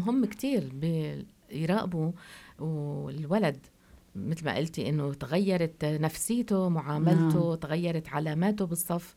مهم كتير يراقبوا والولد مثل ما قلتي إنه تغيرت نفسيته، معاملته، تغيرت علاماته بالصف.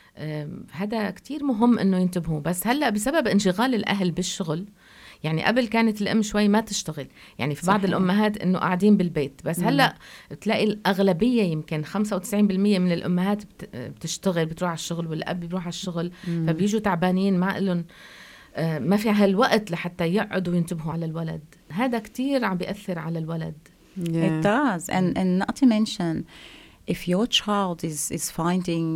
هذا كتير مهم إنه ينتبهوا. بس هلأ بسبب انشغال الأهل بالشغل، يعني قبل كانت الأم شوي ما تشتغل، يعني في بعض الأمهات إنه قاعدين بالبيت، بس هلأ تلاقي الأغلبية يمكن 95% من الأمهات بتشتغل، بتروح على الشغل، والأب بيروح على الشغل، فبيجوا تعبانين، ما لهم ما في هالوقت لحتى يقعدوا ينتبهوا على الولد. هذا كتير عم بيأثر على الولد. It does. And not to mention, if your child is finding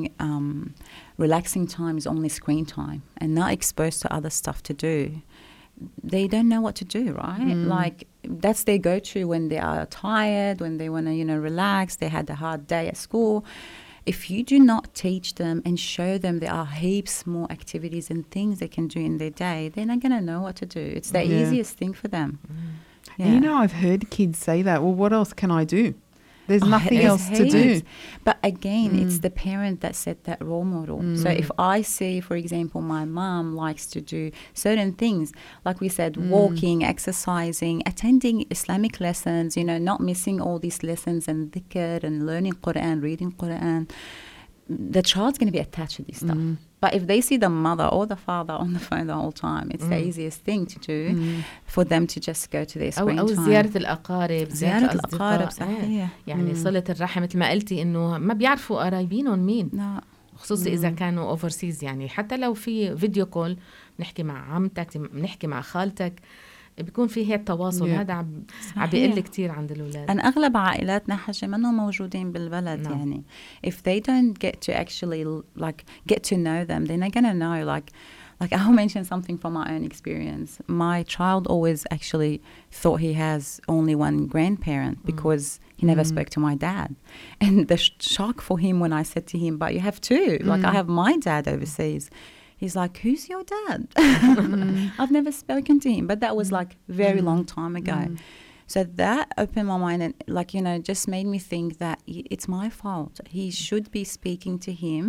relaxing time is only screen time and not exposed to other stuff to do, they don't know what to do, right? Like, that's their go-to when they are tired, when they want to, relax, they had a hard day at school. If you do not teach them and show them there are heaps more activities and things they can do in their day, they're not going to know what to do. It's the easiest thing for them. And I've heard kids say that, well, what else can I do? There's nothing else to do. But again, it's the parent that set that role model. So if I see, for example, my mom likes to do certain things, like we said, walking, exercising, attending Islamic lessons, not missing all these lessons and dhikr and learning Quran, reading Quran, the child's going to be attached to this stuff. But if they see the mother or the father on the phone the whole time, it's the easiest thing to do for them to just go to their screen أو time. زيارة الأقارب، زيارة الأقارب صحيح. يعني صلة الرحم مثل ما قلتي، إنه ما بيعرفوا قرايبينهم مين، خصوصا إذا كانوا overseas. يعني حتى لو في فيديو كول، بنحكي مع عمتك، بنحكي مع خالتك، بيكون في هيك تواصل. هذا عم بيقل كتير عند الأولاد. أن أغلب عائلاتنا حاجة منهم موجودين بالبلد. يعني if they don't get to actually get to know them, they're not gonna know. Like I'll mention something from my own experience. My child always actually thought he has only one grandparent because he never spoke to my dad. And the shock for him when I said to him, but you have two. Like, I have my dad overseas. He's like, who's your dad? I've never spoken to him. But that was like very long time ago. So that opened my mind and just made me think that it's my fault. He should be speaking to him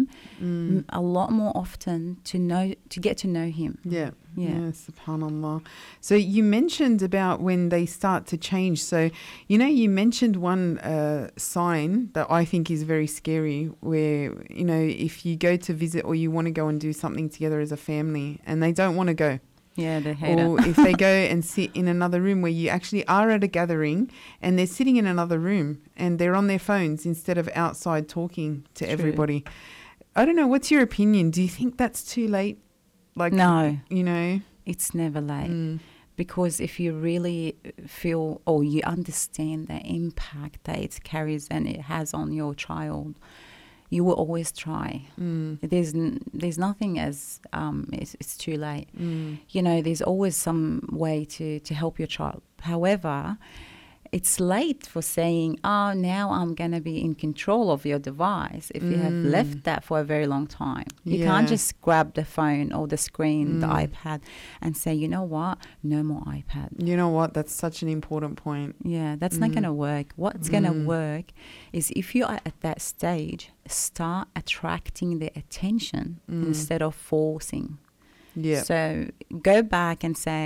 a lot more often to get to know him. Yeah, subhanallah. So you mentioned about when they start to change. So, you mentioned one sign that I think is very scary where, if you go to visit or you want to go and do something together as a family and they don't want to go. Yeah, they hate or if they go and sit in another room where you actually are at a gathering and they're sitting in another room and they're on their phones instead of outside talking to everybody. I don't know, what's your opinion? Do you think that's too late? Like, no, it's never late. Because if you really feel or you understand the impact that it carries and it has on your child, you will always try. There's nothing as it's too late. There's always some way to help your child. However, it's late for saying, oh, now I'm going to be in control of your device if you have left that for a very long time. You can't just grab the phone or the screen, the iPad, and say, you know what, no more iPad. You know what, that's such an important point. Yeah, that's not going to work. What's going to work is if you are at that stage, start attracting their attention instead of forcing. Yeah. So go back and say,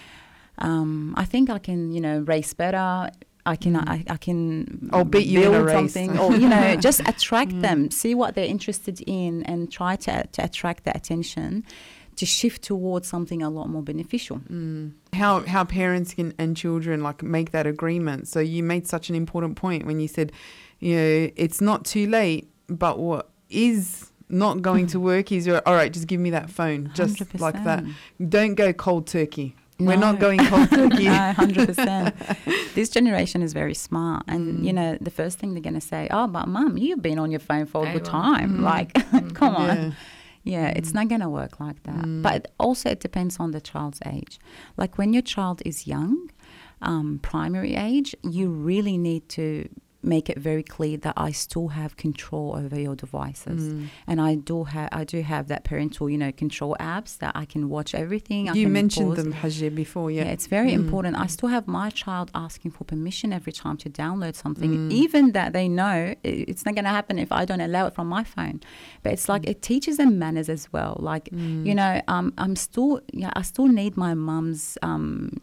I think I can, race better. I can I'll beat you build in a race. something, or just attract them. See what they're interested in, and try to attract their attention to shift towards something a lot more beneficial. How parents and children make that agreement. So you made such an important point when you said, it's not too late, but what is not going to work is, all right, just give me that phone, just 100%. like that. Don't go cold turkey. No. We're not going cold turkey. No, 100%. This generation is very smart. And, the first thing they're going to say, oh, but Mum, you've been on your phone for a good time. Come on. Yeah, it's not going to work like that. But also it depends on the child's age. Like when your child is young, primary age, you really need to make it very clear that I still have control over your devices. And I do have that parental, control apps that I can watch everything. You mentioned them, Hajia, before, yeah. It's very important. I still have my child asking for permission every time to download something, even that they know it's not going to happen if I don't allow it from my phone. But it's like it teaches them manners as well. Like, I still need my mum's